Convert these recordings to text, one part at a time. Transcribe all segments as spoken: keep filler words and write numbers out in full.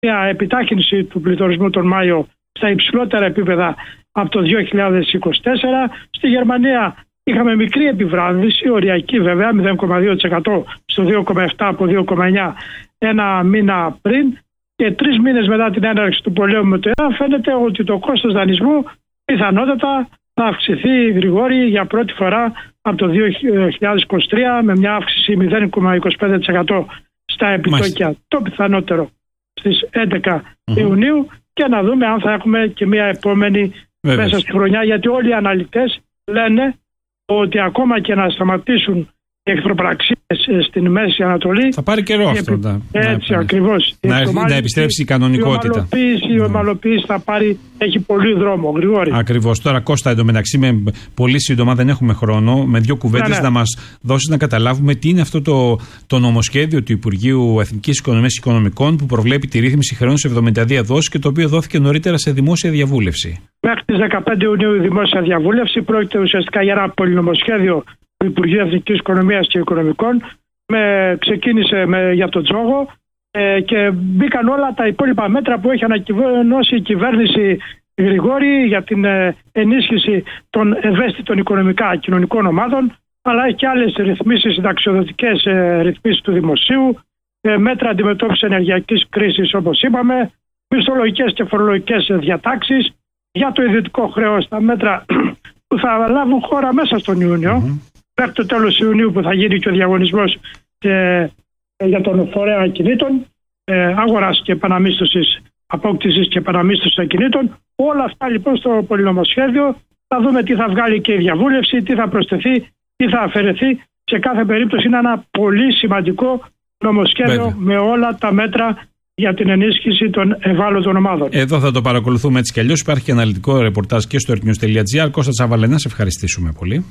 μια επιτάχυνση του πληθωρισμού τον Μάιο στα υψηλότερα επίπεδα από το δύο χιλιάδες είκοσι τέσσερα. Στη Γερμανία είχαμε μικρή επιβράδυνση, οριακή βέβαια, μηδέν κόμμα δύο τοις εκατό στο δύο κόμμα επτά από δύο κόμμα εννιά ένα μήνα πριν. Και τρεις μήνες μετά την έναρξη του πολέμου με το ΕΑ φαίνεται ότι το κόστος δανεισμού πιθανότατα θα αυξηθεί, Γρηγόρη, για πρώτη φορά από το δύο χιλιάδες είκοσι τρία με μια αύξηση μηδέν κόμμα είκοσι πέντε τοις εκατό στα επιτόκια. Μάλιστα. Το πιθανότερο στις έντεκα mm-hmm. Ιουνίου, και να δούμε αν θα έχουμε και μια επόμενη Βέβαια. μέσα στη χρονιά, γιατί όλοι οι αναλυτές λένε ότι ακόμα και να σταματήσουν οι εχθροπραξίες στην Μέση Ανατολή, θα πάρει καιρό αυτό. Επι... Έτσι, ακριβώς. Να, να επιστρέψει η κανονικότητα. Η ομαλοποίηση, η ομαλοποίηση θα πάρει, έχει πολύ δρόμο, Γρηγόρη. Ακριβώς. Τώρα, Κώστα, εντωμεταξύ, με πολύ σύντομα, δεν έχουμε χρόνο, με δύο κουβέντες ναι, ναι. να μας δώσεις να καταλάβουμε τι είναι αυτό το, το νομοσχέδιο του Υπουργείου Εθνικής Οικονομίας και Οικονομικών που προβλέπει τη ρύθμιση χρεών σε εβδομήντα δύο δόσεις και το οποίο δόθηκε νωρίτερα σε δημόσια διαβούλευση. Μέχρι τις δεκαπέντε Ιουνίου η δημόσια διαβούλευση πρόκειται ουσιαστικά για ένα πολυνομοσχέδιο του Υπουργείου Εθνικής Οικονομίας και Οικονομικών. Με, ξεκίνησε με, για τον τζόγο ε, και μπήκαν όλα τα υπόλοιπα μέτρα που έχει ανακοινώσει η κυβέρνηση, Γρηγόρη, για την ε, ενίσχυση των ευαίσθητων οικονομικά κοινωνικών ομάδων, αλλά έχει και άλλες ρυθμίσεις, συνταξιοδοτικές ε, ρυθμίσεις του δημοσίου, ε, μέτρα αντιμετώπισης ενεργειακής κρίσης όπως είπαμε, μισθολογικές και φορολογικές διατάξεις για το ιδιωτικό χρέος, τα μέτρα που θα λάβουν χώρα μέσα στον Ιούνιο. Mm-hmm. Μέχρι το τέλος Ιουνίου που θα γίνει και ο διαγωνισμός ε, για τον φορέα ακινήτων, ε, αγοράς και επαναμίσθωσης, απόκτησης και επαναμίσθωσης ακινήτων. Όλα αυτά λοιπόν στο πολυνομοσχέδιο θα δούμε τι θα βγάλει και η διαβούλευση, τι θα προσθεθεί, τι θα αφαιρεθεί. Σε κάθε περίπτωση είναι ένα πολύ σημαντικό νομοσχέδιο Βέβαια. με όλα τα μέτρα για την ενίσχυση των ευάλωτων ομάδων. Εδώ θα το παρακολουθούμε έτσι κι αλλιώς. Υπάρχει και αναλυτικό ρεπορτάζ και στο earthnews.gr. Κώστα Τσαβαλέ, να σε ευχαριστήσουμε πολύ.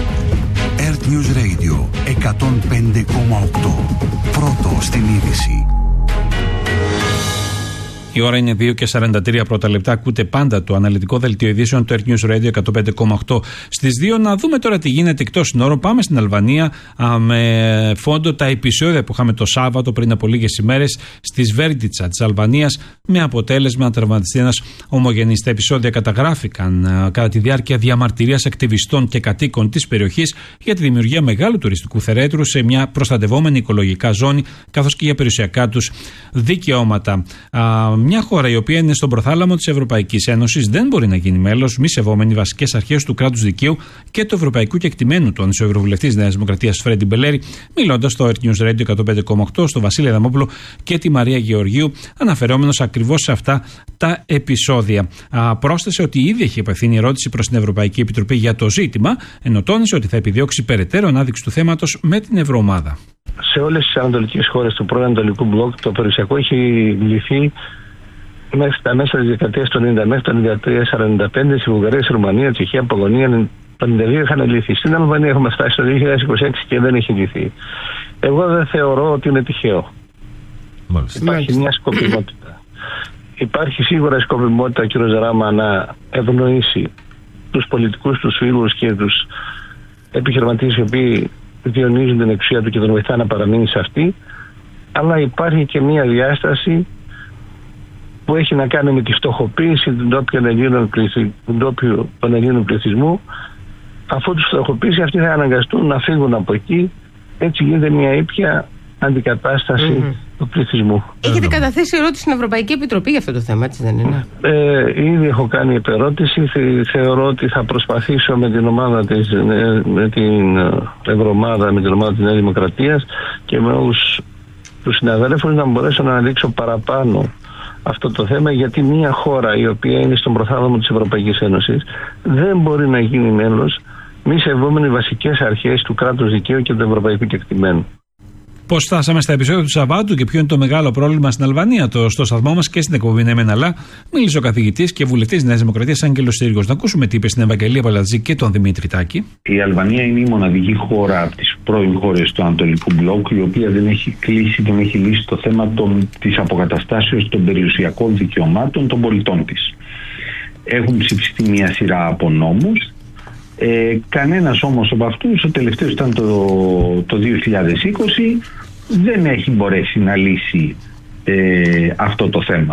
Earth News Radio εκατόν πέντε κόμμα οκτώ. Πρώτο στην είδηση. Η ώρα είναι δύο και σαράντα τρία πρώτα λεπτά. Ακούτε πάντα το αναλυτικό δελτίο ειδήσεων του Earth News Radio εκατόν πέντε κόμμα οκτώ. Στις δύο να δούμε τώρα τι γίνεται εκτός συνόρων. Πάμε στην Αλβανία α, με φόντο τα επεισόδια που είχαμε το Σάββατο πριν από λίγες ημέρες στη Σβέρντιτσα της Αλβανίας, με αποτέλεσμα να τραυματιστεί ένας ομογενής. Τα επεισόδια καταγράφηκαν α, κατά τη διάρκεια διαμαρτυρίας ακτιβιστών και κατοίκων της περιοχής για τη δημιουργία μεγάλου τουριστικού θερέτρου σε μια προστατευόμενη οικολογικά ζώνη, καθώς και για περιουσιακά τους δικαιώματα. Α, Μια χώρα η οποία είναι στον προθάλαμο της Ευρωπαϊκής Ένωσης δεν μπορεί να γίνει μέλος μη σεβόμενη βασικές αρχές του κράτους δικαίου και του ευρωπαϊκού κεκτημένου, του Ευρωβουλευτής Νέας Δημοκρατίας Φρέντι Μπελέρη, μιλώντας στο Earth News Radio εκατόν πέντε κόμμα οκτώ, στο Βασίλη Αδαμόπουλο και τη Μαρία Γεωργίου, αναφερόμενος ακριβώς σε αυτά τα επεισόδια. Α, πρόσθεσε ότι ήδη έχει απευθύνει ερώτηση προς την Ευρωπαϊκή Επιτροπή για το ζήτημα, ενώ τόνισε ότι θα επιδιώξει περαιτέρω ανάδειξη του θέματος με την Ευρωομάδα. Σε όλες τις ανατολικές χώρες του πρώην Ανατολικού Μπλοκ το περιουσιακό έχει λυθεί μέχρι τα μέσα της δεκαετίας του ενενήντα, μέχρι το ενενήντα τρία σαράντα πέντε, στη Βουλγαρία, στη Ρουμανία, Τσεχία, Πολωνία, πενήντα δύο είχαν λυθεί. Στην Αλβανία έχουμε φτάσει στο δύο χιλιάδες είκοσι έξι και δεν έχει λυθεί. Εγώ δεν θεωρώ ότι είναι τυχαίο. Μάλιστα. Υπάρχει μια σκοπιμότητα. Υπάρχει σίγουρα σκοπιμότητα, κ. Ζαράμα, να ευνοήσει τους πολιτικούς, τους φίλους και τους επιχειρηματίες οι οποίοι διονύζουν την εξουσία του και τον βοηθά να παραμείνει σε αυτή. Αλλά υπάρχει και μια διάσταση που έχει να κάνει με τη φτωχοποίηση των ντόπιων Ελλήνων, των Ελλήνων πληθυσμού. Αφού τους φτωχοποίησει, αυτοί θα αναγκαστούν να φύγουν από εκεί. Έτσι γίνεται μια ήπια αντικατάσταση mm-hmm. του πληθυσμού. Έχετε καταθέσει ερώτηση στην Ευρωπαϊκή Επιτροπή για αυτό το θέμα, έτσι δεν είναι? Ε, ήδη έχω κάνει επερώτηση. Θεωρώ ότι θα προσπαθήσω με την ομάδα της, με την Ευρωομάδα, με την ομάδα της Νέας Δημοκρατίας και με όλους τους συναδέλφους να μπορέσω να αναδείξω παραπάνω αυτό το θέμα, γιατί μια χώρα η οποία είναι στον προθάλαμο της Ευρωπαϊκής Ένωσης δεν μπορεί να γίνει μέλος μη σεβόμενη βασικές αρχές του κράτους δικαίου και του ευρωπαϊκού κεκτημένου. Πώς φτάσαμε στα επεισόδια του Σαββάτου και ποιο είναι το μεγάλο πρόβλημα στην Αλβανία? Το στο σταθμό μας και στην εκπομπή Ναι Μεν Αλλά μίλησε ο καθηγητής και βουλευτής της Νέας Δημοκρατίας Άγγελος Σύριγος. Να ακούσουμε τι είπε στην Ευαγγελία Παλατζή και τον Δημήτρη Τάκη. Η Αλβανία είναι η μοναδική χώρα από τις πρώην χώρες του Ανατολικού Μπλοκ η οποία δεν έχει κλείσει, δεν έχει λύσει το θέμα των, της αποκαταστάσεως των περιουσιακών δικαιωμάτων των πολιτών της. Έχουν ψηφιστεί μια σειρά από νόμους. Ε, κανένας όμως από αυτούς, ο τελευταίος ήταν το, το δύο χιλιάδες είκοσι, δεν έχει μπορέσει να λύσει ε, αυτό το θέμα.